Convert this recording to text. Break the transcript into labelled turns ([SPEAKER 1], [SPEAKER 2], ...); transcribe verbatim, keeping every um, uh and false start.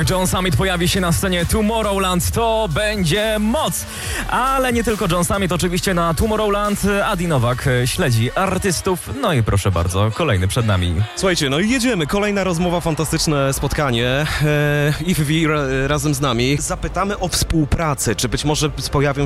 [SPEAKER 1] John Summit pojawi się na scenie Tomorrowland, to będzie moc! Ale nie tylko John Summit, oczywiście na Tomorrowland Adi Nowak śledzi artystów, no i proszę bardzo, kolejny przed nami.
[SPEAKER 2] Słuchajcie, no i jedziemy, kolejna rozmowa, fantastyczne spotkanie, eee, I F V ra- razem z nami. Zapytamy o współpracę, czy być może pojawią